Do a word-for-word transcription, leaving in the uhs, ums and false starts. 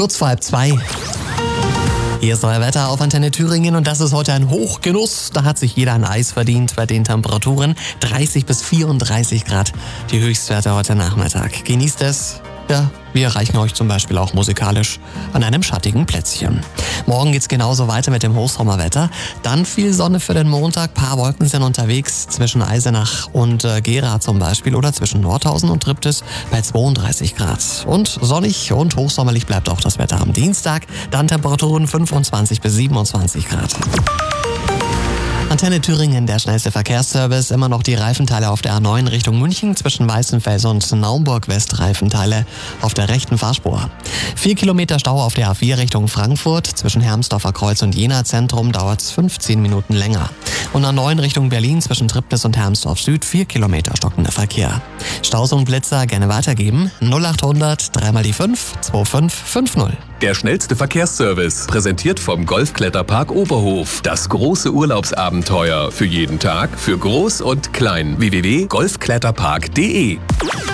Kurz vor halb zwei. Hier ist euer Wetter auf Antenne Thüringen und das ist heute ein Hochgenuss. Da hat sich jeder ein Eis verdient bei den Temperaturen. dreißig bis vierunddreißig Grad, die Höchstwerte heute Nachmittag. Genießt es. Ja, wir erreichen euch zum Beispiel auch musikalisch an einem schattigen Plätzchen. Morgen geht's genauso weiter mit dem Hochsommerwetter. Dann viel Sonne für den Montag, paar Wolken sind unterwegs zwischen Eisenach und äh, Gera zum Beispiel oder zwischen Nordhausen und Triptis bei zweiunddreißig Grad. Und sonnig und hochsommerlich bleibt auch das Wetter am Dienstag. Dann Temperaturen fünfundzwanzig bis siebenundzwanzig Grad. Antenne Thüringen, der schnellste Verkehrsservice. Immer noch die Reifenteile auf der A neun Richtung München zwischen Weißenfels und Naumburg-West Reifenteile auf der rechten Fahrspur. Vier Kilometer Stau auf der A vier Richtung Frankfurt. Zwischen Hermsdorfer Kreuz und Jena Zentrum dauert es fünfzehn Minuten länger. Und A neun Richtung Berlin zwischen Triptis und Hermsdorf Süd vier Kilometer stockender Verkehr. Staus und Blitzer gerne weitergeben. null achthundert drei mal die fünf zwei fünf fünf null. Der schnellste Verkehrsservice, präsentiert vom Golfkletterpark Oberhof. Das große Urlaubsabenteuer für jeden Tag, für Groß und Klein. w w w punkt golfkletterpark punkt de